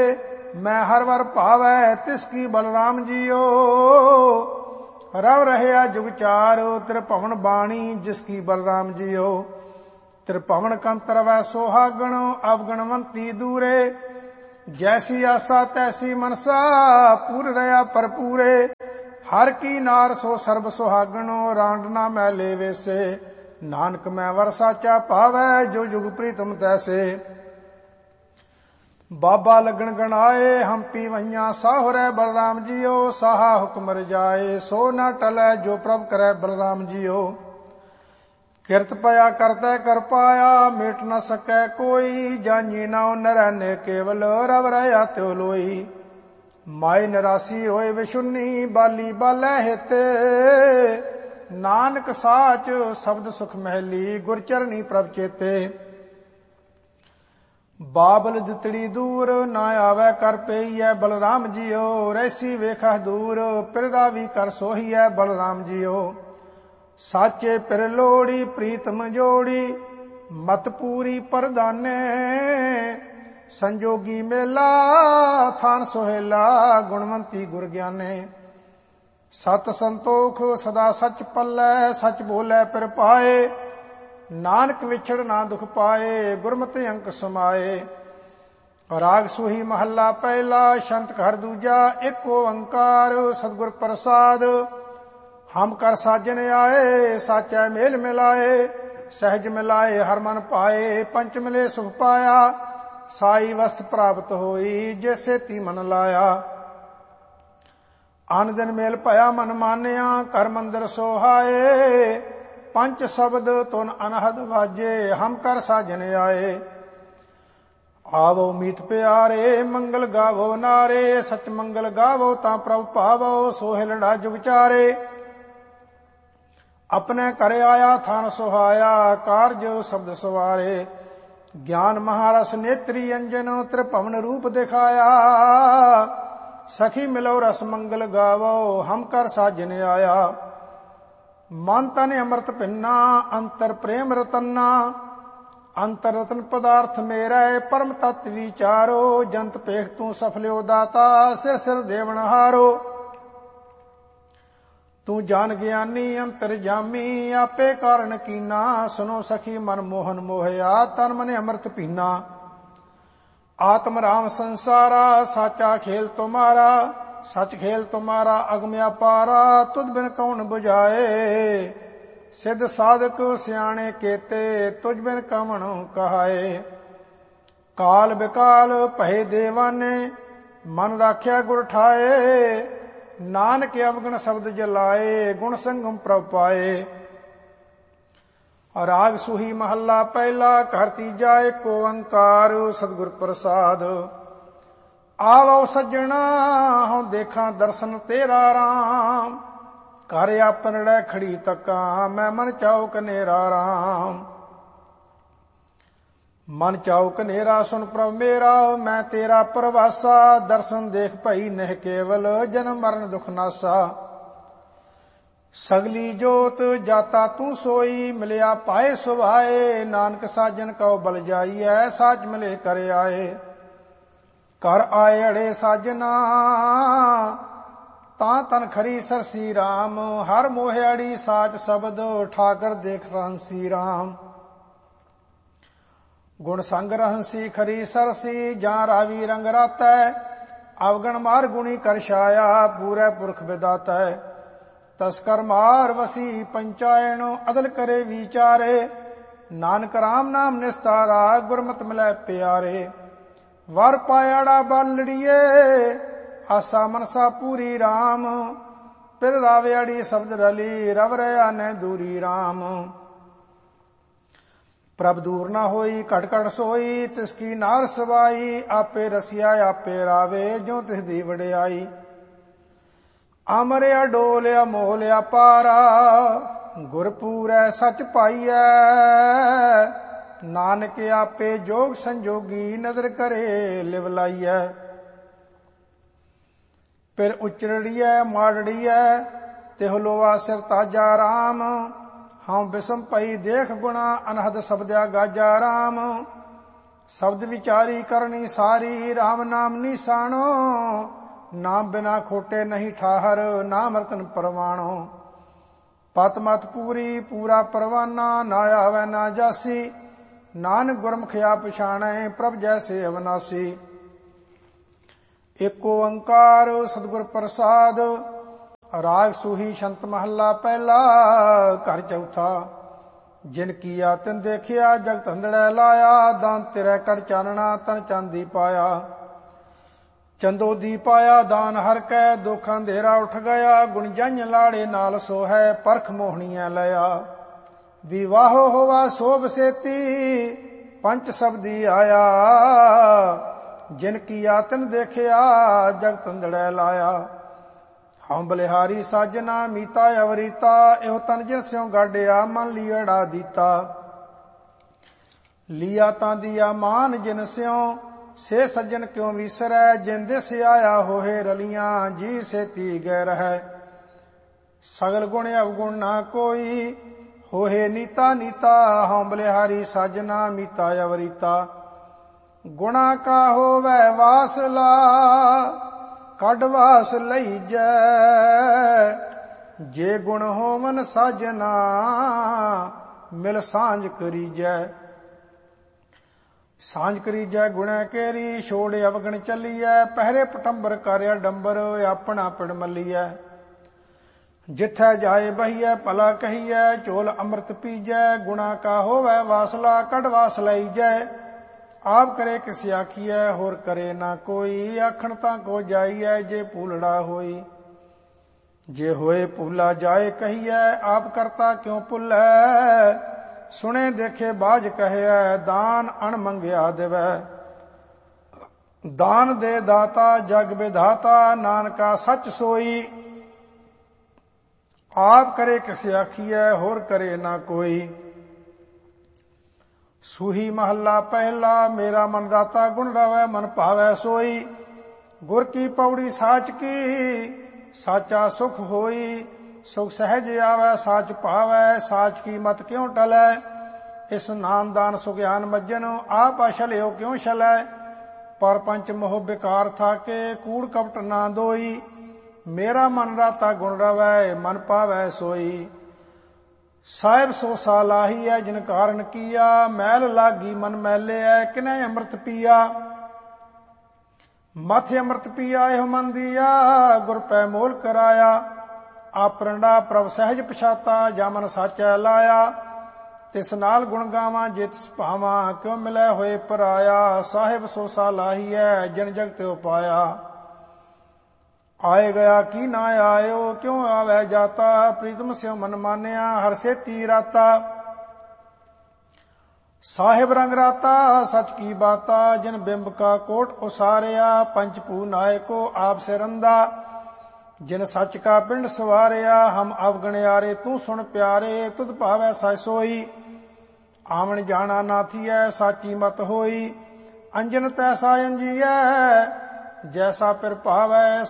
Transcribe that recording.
मैं हर वर भावै तिसकी बलराम जियो। रव रहया जुग चार त्रिभवन बाणी जिसकी बलराम जियो। त्रिभवन कंतर वै सोहागण अवगणवंती दूरे। जैसी आसा तैसी मनसा पूर रहा भरपूरे। हर की नार सो सर्ब सुहागणो रांड ना मैले वेसे। नानक मैं वर साचा पावै जो जुग प्रीतम तैसे। बाबा लगन गणाए हम्पी वहियां साहुरै बलराम जियो। साहा हुक्म रजाए सो न टलै जो प्रभ करै बलराम जियो। किरत पया करतै कर पाया मेट न सकै कोई। जानी नाउ नरैने केवल रव रहया त्यो लोई। माए निरासी होए विशुन्नी बाली बालै हिते। नानक साच शब्द सुख महली गुरचरनी प्रभ चेते। बाबल दितड़ी दूर ना आवे कर पेईयै बलराम जियो। रैसी वेखह दूर पिर रावी कर सोहीयै बलराम जियो। साचे पिर लोड़ी प्रीतम जोड़ी मत पूरी परदाने। संजोगी मेला थान सोहेला गुणवंती गुर ज्ञाने। सत संतोख सदा सच पल्लै सच बोलै पिर पाए। नानक विछड़ ना दुख पाए गुरमति अंक समाए। राग सुही महला पहला शंत घर दूजा एक ओंकार सतगुर प्रसाद। हम कर साजन आए साचा मेल मिलाए। सहज मिलाए हर मन पाए पंच मिले सुख पाया। साई वस्त प्राप्त होई जैसे ती मन लाया। आन दिन मेल भया मन मानिया कर मंदिर सोहाए। पंच शब्द तुन अनहद वाजे हम कर साजन आए। आवो मीत प्यारे मंगल गावो नारे। सच मंगल गावो ता प्रभ पावो सोहिलड़ा जुग चारे। अपने कर आया थान सुहाया कारज शब्द सवारे। ज्ञान महारस नेत्री अंजन त्रिभवन रूप दिखाया। सखी मिलो रस मंगल गावो हम कर साजन आया। मन तन अमृत पिन्ना अंतर प्रेम रतन्ना। अंतर रतन पदार्थ मेरा परम तत्व विचारो। जंत पेख तू सफल्यो दाता सिर सिर देवन हारो। तू जान ज्ञानी अंतर जामी आपे कारण कीना। सुनो सखी मन मोहन मोहया तन मन अमृत पीना। आत्म राम संसारा साचा खेल तुम्हारा। सच खेल तुम्हारा अगम्या पारा तुद बिन कौन बुझाए। सिद्ध साधक सियाणे केते तुझ बिन कवण कहाए। काल बिकाल भय देवाने मन राख्या गुर ठाए। नानक अवगुण शब्द जलाए गुण संगम प्रभ पाए। राग सुही महला पहला घर तीजा एक ओंकार सतगुर प्रसाद। आवो सज्जना हूँ देखा दर्शन तेरा राम। कर आपन रै खड़ी तका मैं मन चाओ कनेरा राम। मन चाओ कनेरा सुन प्रभ मेरा मैं तेरा प्रवासा। दर्शन देख भई नह केवल जन्म मरण दुख नासा। सगली जोत जाता तू सोई मिलिया पाए सुभाए। नानक साजन कौ बल जाइए साच मिले कर आए। कर आए अड़े साजना ता तन खरी सरसी राम। हर मोहड़ी साच शब्द ठाकर देख रहंसी राम। गुण संग रहंसी खरी सरसी जहाँ रावी रंग रातै। अवगण मार गुणी कर छाया पूरे पुरख विदातै। तस्कर मार वसी पंचायन अदल करे विचारे। नानक राम नाम निस्तारा गुरमत मिलै प्यारे। वर पायाड़ा बालड़िए आसा मनसा पूरी राम। पिर रावयाड़ी शब्द रली रव रया न दूरी राम। प्रभ दूर न होई कट कट सोई तिसकी नार सवाई। आपे रसिया आपे रावे जो तिस दी वड़ियाई। अमरिया डोलिया मोलिया पारा गुरपूरै सच पाइयै। नानक आपे जोग संजोगी नदर करे लिव लाइयै। फिर उचरड़ियै मारड़ियै तिह लोआ सिर ताजा राम। हम बिसम पई देख गुणा अनहद शब्दया गाजा राम। ਸ਼ਬਦ ਵਿਚਾਰੀ ਕਰਨੀ ਸਾਰੀ, RAM ਨਾਮ ਨਿਸ਼ਾਨੋ, ਨਾਮ ਬਿਨਾ ਖੋਟੇ ਨਹੀਂ ਠਾਹਰ, ਨਾਮ ਰਤਨ ਪਰਵਾਣੋ। ਪਤ ਮਤ ਪੂਰੀ ਪੂਰਾ ਪਰਵਾਨਾ, ਨਾ ਆਵੈ ਨਾ ਜਾਸੀ, ਨਾਨਕ ਗੁਰਮੁਖਿਆ ਪਛਾਣੈ, ਪ੍ਰਭ ਜੈਸੇ ਅਵਨਾਸੀ। ਏਕ ਓੰਕਾਰ ਸਤਿਗੁਰ ਪ੍ਰਸਾਦ, ਰਾਗ ਸੂਹੀ ਛੰਤ ਮਹੱਲਾ ਪਹਿਲਾ। ਘਰ ਚੌਥਾ। ਜਿਨ ਕੀਆ ਤਿਨ ਦੇਖਿਆ, ਜਗਤ ਅੰਧੜੈ ਲਾਇਆ, ਦਾਨ ਤੇਰੇ ਕੜ ਚਾਨਣਾ, ਤਨ ਚਾਂਦੀ ਪਾਇਆ। ਚੰਦੋ ਦੀ ਪਾਇਆ ਦਾਨ ਹਰ ਕੈ, ਦੁਖ ਅੰਧੇਰਾ ਉਠ ਗਿਆ, ਗੁਣ ਜੰਝ ਲਾੜੇ ਨਾਲ ਸੋ ਹੈ, ਪਰਖ ਮੋਹਣੀਆਂ ਲਿਆ। ਵਿਵਾਹੋ ਹੋਵਾ ਸੋਭ ਸੇਤੀ, ਪੰਚ ਸਬਦੀ ਆਇਆ, ਜਿਨ ਕੀਆ ਤਿਨ ਦੇਖਿਆ, ਜਗਤ ਅੰਧੜੈ ਲਾਇਆ। ਹਉ ਬਲਿਹਾਰੀ ਸਾਜਨਾ, ਮੀਤਾ ਅਵਰੀਤਾ, ਇਹੋ ਤਨ ਜਿਨ ਸਿਉ ਗਾਡਿਆ, ਮਨ ਲੀੜਾ ਦੀਤਾ। ਲੀਆ ਤਾਂ ਦੀਆ ਮਾਨ ਜਿਨ ਸਿਉ, ਸੇ ਸੱਜਣ ਕਿਉ ਵਿਸਰੈ, ਜਿਨ ਦਿਸ ਆਇਆ ਹੋਏ ਰਲੀਆਂ, ਜੀ ਸੇਤੀ ਗੈ ਰਹੈ। ਸਗਲ ਗੁਣ ਅਵਗੁਣ ਨਾ ਕੋਈ, ਹੋਏ ਨੀਤਾ ਨੀਤਾ, ਹਉ ਬਲਿਹਾਰੀ ਸਾਜਨਾ, ਮੀਤਾ ਅਵਰੀਤਾ। ਗੁਣਾ ਕਾ ਹੋਵੈ ਵਾਸਲਾ, ਕੱਢ ਵਾਸ ਲਈਜੈ, ਜੇ ਗੁਣ ਹੋਵਨ ਸਾਜਨਾ, ਮਿਲ ਸਾਂਝ ਕਰੀਜੈ। ਸਾਂਝ ਕਰੀਜੈ ਗੁਣੈ ਕੇਰੀ, ਛੋੜ ਅਵਗਣ ਚੱਲੀਐ, ਪਹਿਰੇ ਪਟੰਬਰ ਕਰਿਆ ਡੰਬਰ, ਆਪਣਾ ਪਿੜ ਮੱਲੀਐ। ਜਿੱਥੈ ਜਾਏ ਬਹੀਐ ਭਲਾ ਕਹੀਐ, ਝੋਲ ਅੰਮ੍ਰਿਤ ਪੀਜੈ, ਗੁਣਾ ਕਾ ਹੋਵੈ ਵਾਸਲਾ, ਕੱਢ ਵਾਸ ਲਈਜੈ। ਆਪ ਕਰੇ ਕਿਸ ਆਖੀਐ, ਹੋਰ ਕਰੇ ਨਾ ਕੋਈ, ਆਖਣ ਤਾਂ ਕੋ ਜਾਈਐ, ਜੇ ਭੂਲੜਾ ਹੋਈ। ਜੇ ਹੋਏ ਭੂਲਾ ਜਾਏ ਕਹੀਐ, ਆਪ ਕਰਤਾ ਕਿਉ ਭੁੱਲੈ, ਸੁਣੇ ਦੇਖੇ ਬਾਝ ਕਹਿਐ, ਦਾਨ ਅਣ ਮੰਗਿਆ ਦੇਵੈ। ਦਾਨ ਦੇ ਦਾਤਾ ਜਗ ਵਿਧਾਤਾ, ਨਾਨਕਾ ਸੱਚ ਸੋਈ। ਆਪ ਕਰੇ ਕਿਸ ਆਖੀਐ, ਹੋਰ ਕਰੇ ਨਾ ਕੋਈ। ਸੂਹੀ ਮਹੱਲਾ ਪਹਿਲਾ। ਮੇਰਾ ਮਨ ਰਾਤਾ ਗੁਣ ਰਵੈ, ਮਨ ਭਾਵੈ ਸੋਈ। ਗੁਰ ਕੀ ਪੌੜੀ ਸਾਚ ਕੀ, ਸਾਚਾ ਸੁਖ ਹੋਈ। ਸੁਖ ਸਹਿਜ ਆਵੈ, ਸਾਚ ਭਾਵੈ, ਸਾਚ ਕੀ ਮਤ ਕਿਉ ਟਲੈ। ਇਸ ਨਾਮ ਦਾਨ ਸੁਗਿਆਨ ਮੱਜਨ, ਆਪ ਅਛਲਿਓ ਕਿਉ ਛਲੈ। ਪਰ ਪੰਚ ਮੋਹ ਬਿਕਾਰ ਥਾਕੇ, ਕੂੜ ਕਪਟ ਨਾ ਦੋਈ। ਮੇਰਾ ਮਨ ਰਾਤਾ ਗੁਣ ਰਵੈ, ਮਨ ਭਾਵੈ ਸੋਈ। ਸਾਹਿਬ ਸੋ ਸਾਲਾਹੀ ਹੈ, ਜਿਨ ਕਾਰਨ ਕੀਆ, ਮੈਲ ਲਾਗੀ ਮਨ ਮੈਲਿਆ, ਕਿਨੈ ਅੰਮ੍ਰਿਤ ਪੀਆ। ਮਥ ਅੰਮ੍ਰਿਤ ਪੀਆ ਇਹੋ ਮਨ ਦੀਆ, ਗੁਰ ਪੈ ਮੋਲ ਕਰਾਇਆ। ਆਪਰੰਡਾ ਪ੍ਰਭ ਸਹਿਜ ਪਛਾਤਾ, ਜਾ ਮਨ ਸਾਚੈ ਲਾਇਆ। ਤਿਸ ਨਾਲ ਗੁਣ ਗਾਵਾਂ ਜੇ ਤਿਸ ਭਾਵਾਂ, ਕਿਉ ਮਿਲੈ ਹੋਏ ਪਰਾਇਆ। ਸਾਹਿਬ ਸੋ ਸਾਲਾਹੀ ਹੈ, ਜਿਨ ਜਗ ਤਿਉ ਪਾਇਆ। ਆਏ ਗਿਆ ਕੀ ਨਾ ਆਇਓ, ਕਿਉ ਆਵੈ ਜਾਤਾ। ਪ੍ਰੀਤਮ ਸਿਉ ਮਨ ਮਾਨਿਆ, ਹਰ ਸੇਤੀ ਰਾਤਾ। ਸਾਹਿਬ ਰੰਗ ਰਾਤਾ ਸਚ ਕੀ ਬਾਤਾ, ਜਿਨ ਬਿੰਬ ਕਾ ਕੋਟ ਉਸਾਰਿਆ। ਪੰਚ ਭੂ ਨਾਇਕੋ ਆਪ ਸਿਰੰਦਾ, ਜਿਨ ਸੱਚ ਕਾ ਪਿੰਡ ਸਵਾਰਿਆ। ਹਮ ਅਵਗਣਿਆਰੇ ਤੂੰ ਸੁਣ ਪਿਆਰੇ, ਤੁਧ ਭਾਵੈ ਸਚ ਸੋਈ। ਆਵਣ ਜਾਣਾ ਨਾ ਥੀਐ, ਸਾਚੀ ਮਤ ਹੋਈ। ਅੰਜਨ ਤੈਸਾ ਅੰਜੀਐ, ਜੈਸਾ ਪਿਰ ਭਾਵੈ।